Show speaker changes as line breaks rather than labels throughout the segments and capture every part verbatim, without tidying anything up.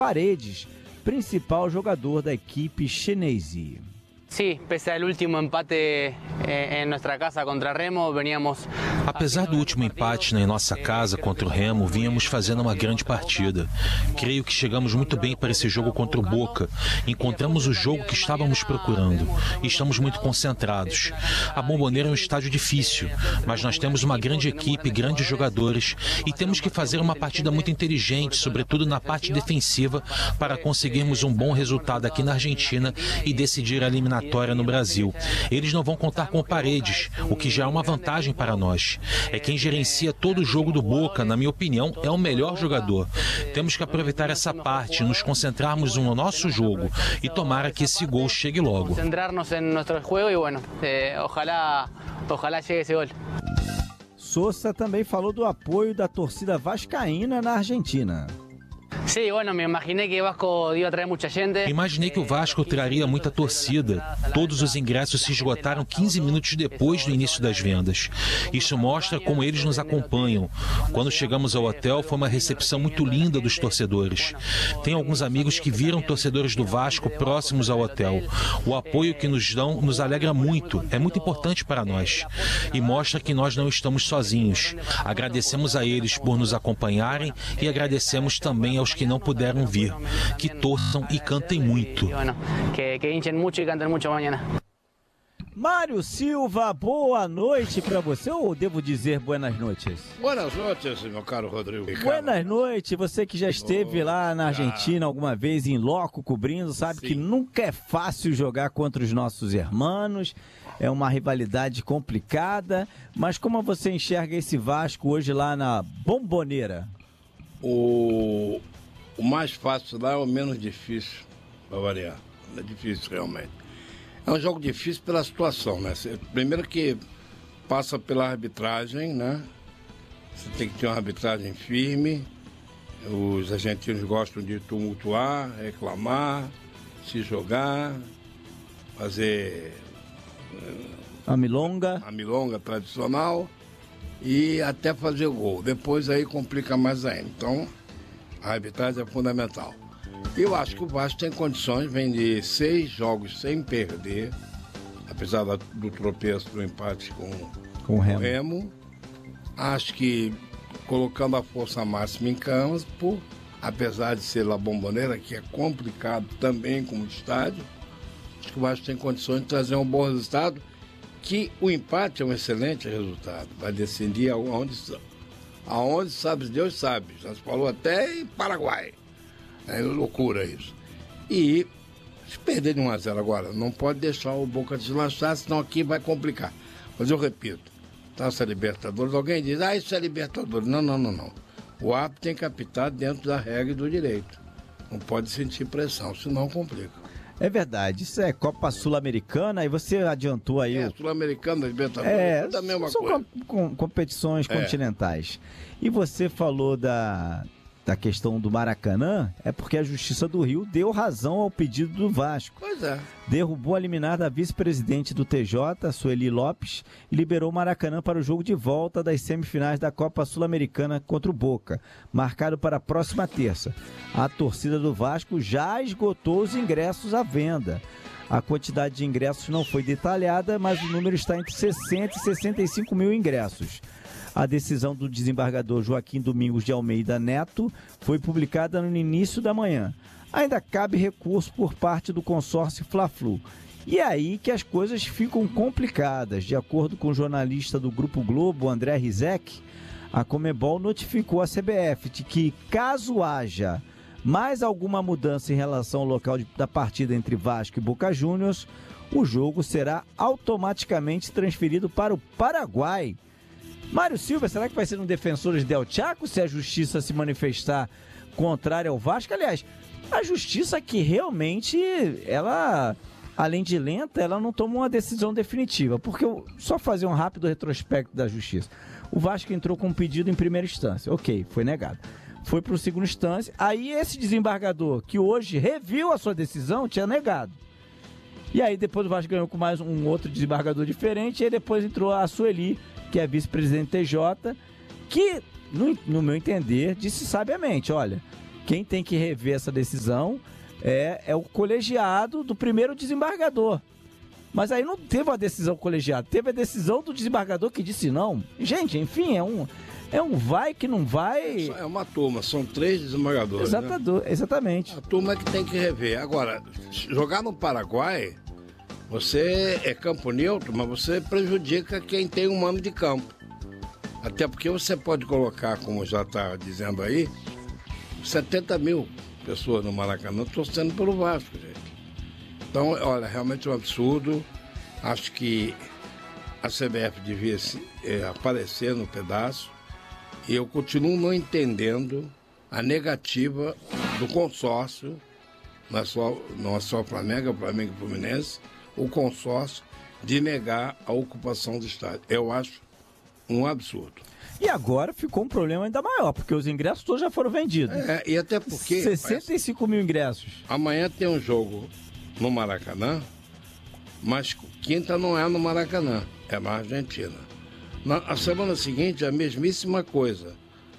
Paredes, principal jogador da equipe chinesa.
Sí, pese al último empate en nuestra casa contra Remo, veníamos...
Apesar do último empate em nossa casa contra o Remo, vínhamos fazendo uma grande partida. Creio que chegamos muito bem para esse jogo contra o Boca. Encontramos o jogo que estávamos procurando e estamos muito concentrados. A Bombonera é um estádio difícil, mas nós temos uma grande equipe, grandes jogadores e temos que fazer uma partida muito inteligente, sobretudo na parte defensiva, para conseguirmos um bom resultado aqui na Argentina e decidir a eliminatória no Brasil. Eles não vão contar com Paredes, o que já é uma vantagem para nós. É quem gerencia todo o jogo do Boca, na minha opinião, é o melhor jogador. Temos que aproveitar essa parte, nos concentrarmos no nosso jogo e tomara que esse gol chegue logo.
Concentrarnos em nosso jogo e, bueno, eh, ojalá, ojalá chegue esse gol.
Sousa também falou do apoio da torcida vascaína na Argentina.
Sí, bueno, me imaginé que Vasco iba a traer mucha gente.
Imaginei que o Vasco traria muita torcida. Todos os ingressos se esgotaram quinze minutos depois do início das vendas. Isso mostra como eles nos acompanham. Quando chegamos ao hotel, foi uma recepção muito linda dos torcedores. Tem alguns amigos que viram torcedores do Vasco próximos ao hotel. O apoio que nos dão nos alegra muito. É muito importante para nós. E mostra que nós não estamos sozinhos. Agradecemos a eles por nos acompanharem e agradecemos também aos que não puderam vir, que torçam e cantem muito.
Que, que hinchem muito e cantem muito amanhã.
Mário Silva, boa noite para você, ou devo dizer buenas noites?
Buenas noites, meu caro Rodrigo.
Buenas noites, você que já esteve lá na Argentina alguma vez em loco cobrindo, sabe Sim. que nunca é fácil jogar contra os nossos irmãos, é uma rivalidade complicada, mas como você enxerga esse Vasco hoje lá na Bombonera?
O, o mais fácil lá é o menos difícil, para variar. É difícil, realmente. É um jogo difícil pela situação, né? Primeiro que passa pela arbitragem, né? Você tem que ter uma arbitragem firme. Os argentinos gostam de tumultuar, reclamar, se jogar, fazer...
A milonga.
A milonga tradicional. E até fazer o gol. Depois aí complica mais ainda. Então, a arbitragem é fundamental. Eu acho que o Vasco tem condições, vem de seis jogos sem perder, apesar do tropeço do empate com,
com o Remo.
Remo. Acho que colocando a força máxima em campo, apesar de ser La Bombonera, que é complicado também como estádio, acho que o Vasco tem condições de trazer um bom resultado, que o empate é um excelente resultado, vai decidir aonde, aonde sabe Deus sabe, já se falou até em Paraguai, é loucura isso. E se perder de um a zero agora, não pode deixar o Boca deslanchar, senão aqui vai complicar. Mas eu repito, Taça Libertadores, alguém diz, ah, isso é Libertadores. Não, não, não, não. O árbitro tem que apitar dentro da regra e do direito, não pode sentir pressão, senão complica.
É verdade, isso é Copa Sul-Americana e você adiantou aí...
É,
o...
Sul-Americana, Libertadores,
é,
tudo a mesma
são
coisa.
Com, com, competições é. continentais. E você falou da, da questão do Maracanã, é porque a Justiça do Rio deu razão ao pedido do Vasco.
Pois é.
Derrubou a liminar da vice-presidente do T J, Sueli Lopes, e liberou o Maracanã para o jogo de volta das semifinais da Copa Sul-Americana contra o Boca, marcado para a próxima terça. A torcida do Vasco já esgotou os ingressos à venda. A quantidade de ingressos não foi detalhada, mas o número está entre sessenta e sessenta e cinco mil ingressos. A decisão do desembargador Joaquim Domingos de Almeida Neto foi publicada no início da manhã. Ainda cabe recurso por parte do consórcio Fla-Flu. E é aí que as coisas ficam complicadas. De acordo com o jornalista do Grupo Globo, André Rizek, a Conmebol notificou a C B F de que, caso haja mais alguma mudança em relação ao local de, da partida entre Vasco e Boca Juniors, o jogo será automaticamente transferido para o Paraguai. Mário Silva, será que vai ser um Defensores del Chaco se a justiça se manifestar contrária ao Vasco? Aliás, a justiça que realmente, ela, além de lenta, ela não tomou uma decisão definitiva. Porque, eu, só fazer um rápido retrospecto da justiça. O Vasco entrou com um pedido em primeira instância. Ok, foi negado. Foi para o segunda instância. Aí esse desembargador, que hoje reviu a sua decisão, tinha negado. E aí depois o Vasco ganhou com mais um outro desembargador diferente. E aí depois entrou a Sueli, que é vice-presidente T J, que, no, no meu entender, disse sabiamente, olha, quem tem que rever essa decisão é, é o colegiado do primeiro desembargador. Mas aí não teve a decisão colegiada, teve a decisão do desembargador que disse não. Gente, enfim, é um, é um vai que não vai...
É uma turma, são três desembargadores,
Exatado,
né?
Exatamente.
A turma é que tem que rever. Agora, jogar no Paraguai, você é campo neutro, mas você prejudica quem tem um mano de campo. Até porque você pode colocar, como já está dizendo aí, setenta mil pessoas no Maracanã torcendo pelo Vasco, gente. Então, olha, realmente é um absurdo. Acho que a C B F devia é, aparecer no pedaço. E eu continuo não entendendo a negativa do consórcio, não é só, não é só Flamengo, é Flamengo e Fluminense, o consórcio de negar a ocupação do estádio. Eu acho um absurdo.
E agora ficou um problema ainda maior, porque os ingressos todos já foram vendidos.
É, e até porque...
sessenta e cinco mil ingressos.
Amanhã tem um jogo no Maracanã, mas quinta não é no Maracanã, é na Argentina. Na a semana seguinte, a mesmíssima coisa.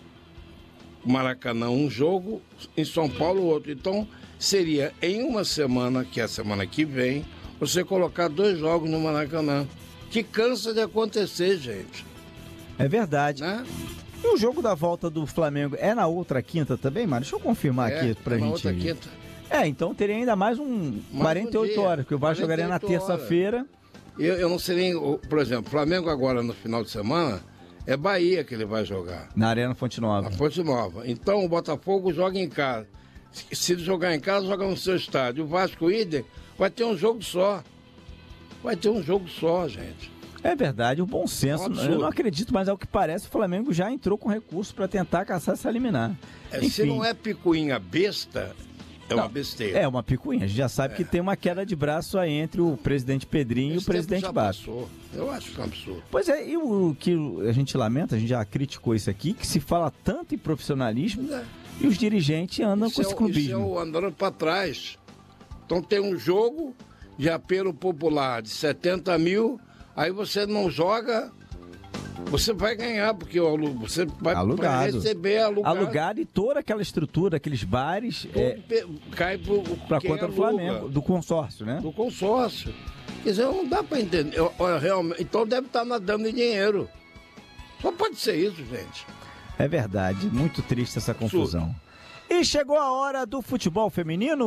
Maracanã, um jogo, em São Paulo, outro. Então, seria em uma semana, que é a semana que vem, você colocar dois jogos no Maracanã, que cansa de acontecer, gente.
É verdade.
Né?
E o jogo da volta do Flamengo é na outra quinta também, Mário? Deixa eu confirmar
é,
aqui pra
é na
gente.
outra quinta.
É, então teria ainda mais um mais quarenta e oito
um
horas, porque o Vasco jogaria na terça-feira.
Eu, eu não sei nem, por exemplo, Flamengo agora no final de semana, é Bahia que ele vai jogar.
Na Arena Fonte Nova.
Na Fonte Nova. Então o Botafogo joga em casa. Se, se jogar em casa, joga no seu estádio. O Vasco Idem vai ter um jogo só. Vai ter um jogo só, gente.
É verdade, o bom senso.
É um
eu não acredito, mas ao que parece, o Flamengo já entrou com recurso para tentar caçar essa liminar.
É, se não é picuinha besta, é não, uma besteira.
É uma picuinha. A gente já sabe é. que tem uma queda de braço aí entre o presidente Pedrinho Esse e o presidente Bato.
Eu acho que é um absurdo.
Pois é, e o que a gente lamenta, a gente já criticou isso aqui, que se fala tanto em profissionalismo é. e os dirigentes andam isso com esse clubismo.
Isso é o andando para trás. Então tem um jogo de apelo popular de setenta mil, aí você não joga, você vai ganhar, porque você vai
alugado.
receber alugado.
Alugado e toda aquela estrutura, aqueles bares, é,
cai para
conta do Flamengo, do consórcio, né?
Do consórcio. Quer dizer, não dá para entender. Eu, eu, realmente, então deve estar nadando em dinheiro. Só pode ser isso, gente.
É verdade, muito triste essa confusão. Sul. E chegou a hora do futebol feminino.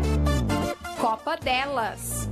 Copa delas.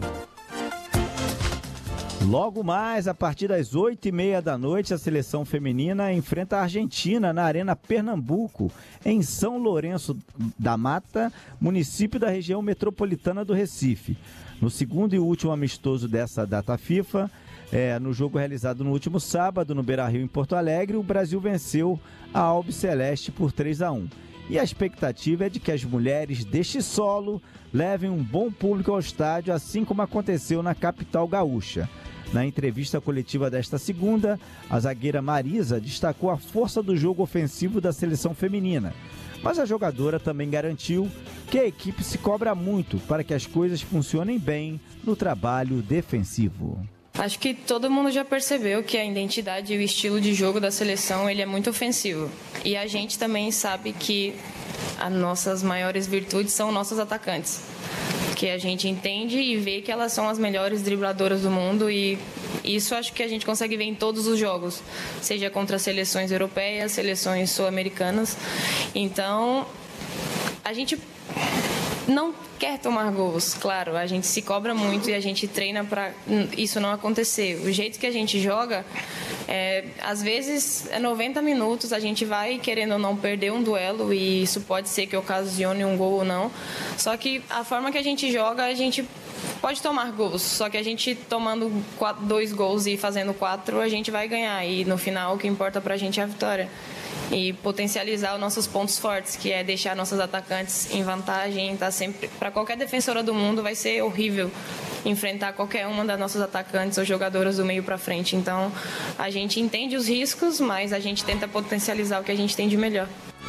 Logo mais, a partir das oito e meia da noite, a seleção feminina enfrenta a Argentina na Arena Pernambuco, em São Lourenço da Mata, município da região metropolitana do Recife. No segundo e último amistoso dessa data FIFA, é, no jogo realizado no último sábado, no Beira-Rio, em Porto Alegre, o Brasil venceu a Albiceleste por três a um. E a expectativa é de que as mulheres deste solo levem um bom público ao estádio, assim como aconteceu na capital gaúcha. Na entrevista coletiva desta segunda, a zagueira Marisa destacou a força do jogo ofensivo da seleção feminina. Mas a jogadora também garantiu que a equipe se cobra muito para que as coisas funcionem bem no trabalho defensivo.
Acho que todo mundo já percebeu que a identidade e o estilo de jogo da seleção ele é muito ofensivo. E a gente também sabe que as nossas maiores virtudes são nossos atacantes. Que a gente entende e vê que elas são as melhores dribladoras do mundo e isso acho que a gente consegue ver em todos os jogos, seja contra seleções europeias, seleções sul-americanas. Então, a gente não quer tomar gols, claro, a gente se cobra muito e a gente treina para isso não acontecer. O jeito que a gente joga, é, às vezes é noventa minutos, a gente vai querendo ou não perder um duelo e isso pode ser que ocasione um gol ou não. Só que a forma que a gente joga, a gente pode tomar gols, só que a gente tomando quatro, dois gols e fazendo quatro, a gente vai ganhar e no final o que importa pra gente é a vitória. E potencializar os nossos pontos fortes, que é deixar nossos atacantes em vantagem, tá sempre para qualquer defensora do mundo vai ser horrível enfrentar qualquer uma das nossas atacantes ou jogadoras do meio para frente. Então, a gente entende os riscos, mas a gente tenta potencializar o que a gente tem de melhor.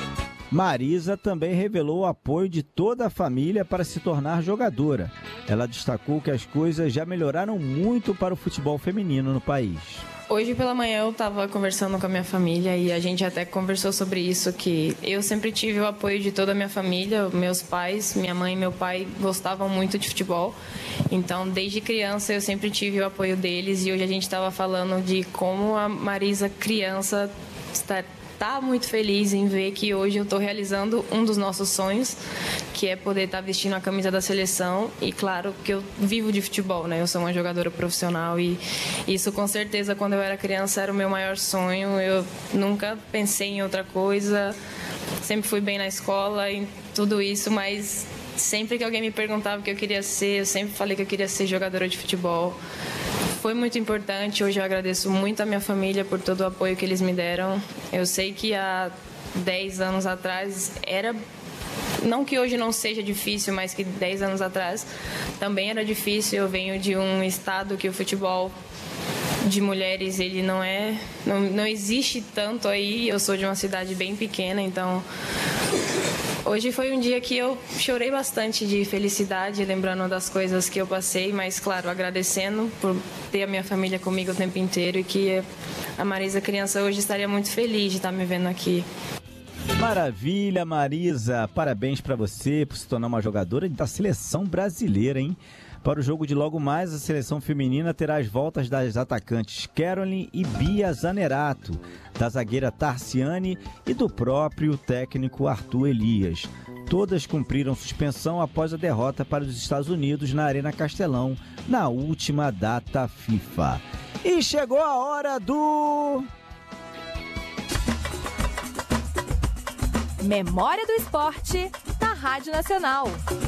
Marisa também revelou o apoio de toda a família para se tornar jogadora. Ela destacou que as coisas já melhoraram muito para o futebol feminino no país.
Hoje pela manhã eu estava conversando com a minha família e a gente até conversou sobre isso, que eu sempre tive o apoio de toda a minha família, meus pais, minha mãe e meu pai gostavam muito de futebol, então desde criança eu sempre tive o apoio deles e hoje a gente estava falando de como a Marisa criança está Tá muito feliz em ver que hoje eu estou realizando um dos nossos sonhos, que é poder estar tá vestindo a camisa da seleção. E claro que eu vivo de futebol, né? Eu sou uma jogadora profissional e isso com certeza quando eu era criança era o meu maior sonho. Eu nunca pensei em outra coisa, sempre fui bem na escola e tudo isso, mas sempre que alguém me perguntava o que eu queria ser, eu sempre falei que eu queria ser jogadora de futebol. Foi muito importante, hoje eu agradeço muito a minha família por todo o apoio que eles me deram. Eu sei que há dez anos atrás era, não que hoje não seja difícil, mas que dez anos atrás também era difícil. Eu venho de um estado que o futebol de mulheres ele não é, não, não existe tanto aí. Eu sou de uma cidade bem pequena, então hoje foi um dia que eu chorei bastante de felicidade, lembrando das coisas que eu passei, mas, claro, agradecendo por ter a minha família comigo o tempo inteiro e que a Marisa criança hoje estaria muito feliz de estar me vendo aqui.
Maravilha, Marisa! Parabéns para você por se tornar uma jogadora da seleção brasileira, hein? Para o jogo de logo mais, a seleção feminina terá as voltas das atacantes Caroline e Bia Zanerato, da zagueira Tarciane e do próprio técnico Arthur Elias. Todas cumpriram suspensão após a derrota para os Estados Unidos na Arena Castelão, na última data FIFA. E chegou a hora do...
Memória do Esporte, na Rádio Nacional.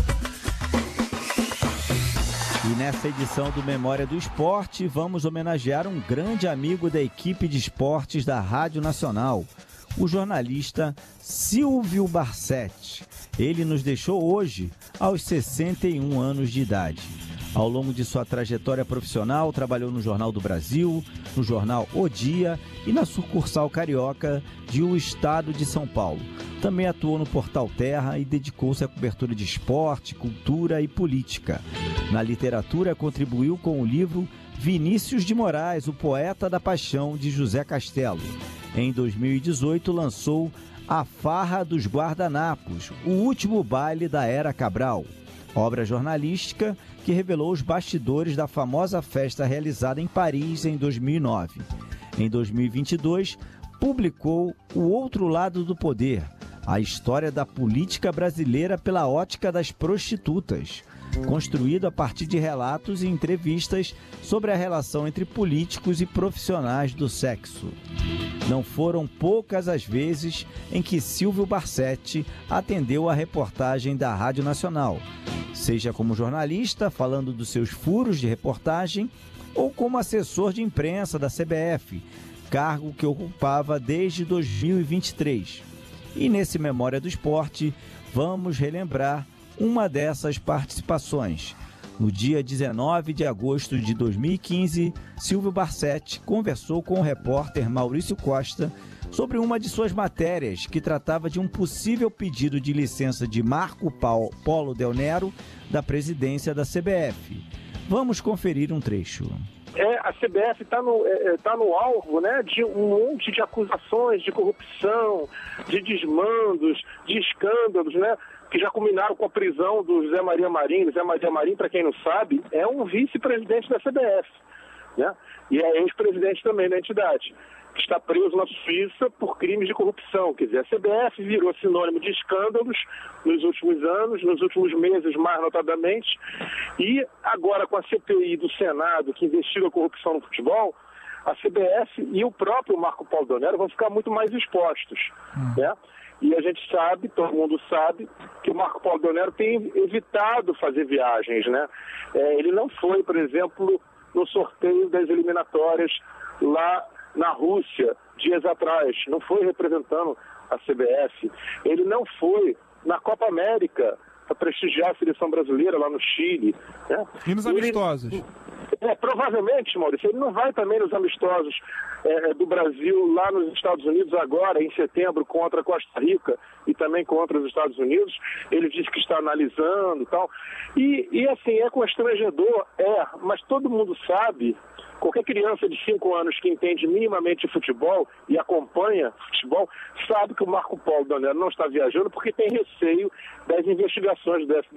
E nessa edição do Memória do Esporte, vamos homenagear um grande amigo da equipe de esportes da Rádio Nacional, o jornalista Silvio Barsetti. Ele nos deixou hoje, aos sessenta e um anos de idade. Ao longo de sua trajetória profissional, trabalhou no Jornal do Brasil, no jornal O Dia e na sucursal carioca de O Estado de São Paulo. Também atuou no Portal Terra e dedicou-se à cobertura de esporte, cultura e política. Na literatura, contribuiu com o livro Vinícius de Moraes, o Poeta da Paixão, de José Castelo. Em dois mil e dezoito, lançou A Farra dos Guardanapos, o último baile da Era Cabral, obra jornalística que revelou os bastidores da famosa festa realizada em Paris em dois mil e nove. Em dois mil e vinte e dois, publicou O Outro Lado do Poder, a história da política brasileira pela ótica das prostitutas, construído a partir de relatos e entrevistas sobre a relação entre políticos e profissionais do sexo. Não foram poucas as vezes em que Silvio Barsetti atendeu a reportagem da Rádio Nacional, seja como jornalista, falando dos seus furos de reportagem, ou como assessor de imprensa da C B F, cargo que ocupava desde dois mil e vinte e três. E nesse Memória do Esporte, vamos relembrar uma dessas participações. No dia dezenove de agosto de dois mil e quinze, Silvio Barsetti conversou com o repórter Maurício Costa sobre uma de suas matérias, que tratava de um possível pedido de licença de Marco Polo Del Nero, da presidência da C B F. Vamos conferir um trecho.
É, a C B F está no, é, tá no alvo, né, de um monte de acusações de corrupção, de desmandos, de escândalos, né, que já culminaram com a prisão do José Maria Marinho. José Maria Marinho, para quem não sabe, é um vice-presidente da C B F, né, e é ex-presidente também da entidade, que está preso na Suíça por crimes de corrupção. Quer dizer, a C B F virou sinônimo de escândalos nos últimos anos, nos últimos meses mais notadamente, e agora com a C P I do Senado, que investiga a corrupção no futebol, a C B F e o próprio Marco Polo Del Nero vão ficar muito mais expostos, hum. né? E a gente sabe, todo mundo sabe, que o Marco Polo Del Nero tem evitado fazer viagens, né? É, ele não foi, por exemplo, no sorteio das eliminatórias lá na Rússia, dias atrás, não foi representando a C B F. Ele não foi na Copa América prestigiar a seleção brasileira lá no Chile. Né?
E nos amistosos?
Ele, é, provavelmente, Maurício, ele não vai também nos amistosos é, do Brasil lá nos Estados Unidos agora, em setembro, contra a Costa Rica e também contra os Estados Unidos. Ele disse que está analisando e tal. E, e assim, é constrangedor, é, mas todo mundo sabe, qualquer criança de cinco anos que entende minimamente futebol e acompanha futebol, sabe que o Marco Polo Donero não está viajando porque tem receio das investigações do F